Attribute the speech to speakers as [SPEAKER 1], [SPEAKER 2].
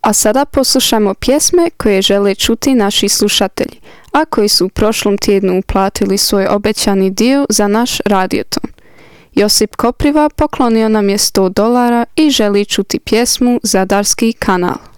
[SPEAKER 1] A sada poslušajmo pjesme koje žele čuti naši slušatelji, a koji su u prošlom tjednu uplatili svoj obećani dio za naš radioton. Josip Kopriva poklonio nam je $100 i želi čuti pjesmu Zadarski kanal.